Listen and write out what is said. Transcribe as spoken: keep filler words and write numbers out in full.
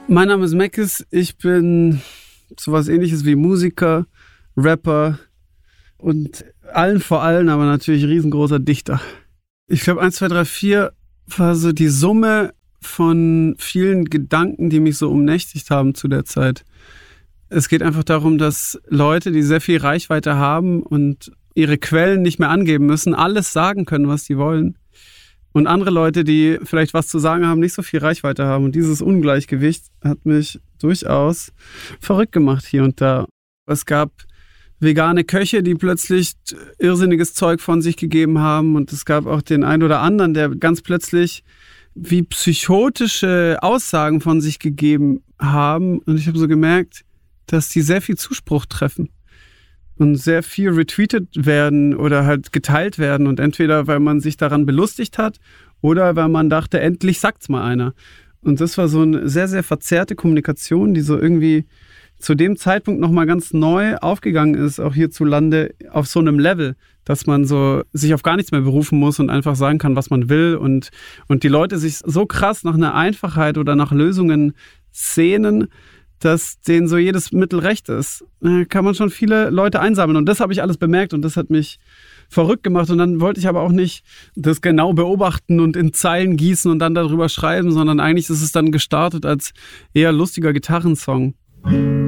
Mein Name ist Meckes, ich bin sowas Ähnliches wie Musiker, Rapper und allen vor allem, aber natürlich riesengroßer Dichter. Ich glaube, eins, zwei, drei, vier war so die Summe von vielen Gedanken, die mich so umnächtigt haben zu der Zeit. Es geht einfach darum, dass Leute, die sehr viel Reichweite haben und ihre Quellen nicht mehr angeben müssen, alles sagen können, was sie wollen. Und andere Leute, die vielleicht was zu sagen haben, nicht so viel Reichweite haben. Und dieses Ungleichgewicht hat mich durchaus verrückt gemacht hier und da. Es gab vegane Köche, die plötzlich irrsinniges Zeug von sich gegeben haben. Und es gab auch den einen oder anderen, der ganz plötzlich wie psychotische Aussagen von sich gegeben haben. Und ich habe so gemerkt, dass die sehr viel Zuspruch treffen und sehr viel retweetet werden oder halt geteilt werden. Und entweder, weil man sich daran belustigt hat oder weil man dachte, endlich sagt's mal einer. Und das war so eine sehr, sehr verzerrte Kommunikation, die so irgendwie zu dem Zeitpunkt nochmal ganz neu aufgegangen ist, auch hierzulande auf so einem Level, dass man so sich auf gar nichts mehr berufen muss und einfach sagen kann, was man will. Und, und die Leute sich so krass nach einer Einfachheit oder nach Lösungen sehnen, dass denen so jedes Mittel recht ist. Da kann man schon viele Leute einsammeln. Und das habe ich alles bemerkt und das hat mich verrückt gemacht. Und dann wollte ich aber auch nicht das genau beobachten und in Zeilen gießen und dann darüber schreiben, sondern eigentlich ist es dann gestartet als eher lustiger Gitarrensong.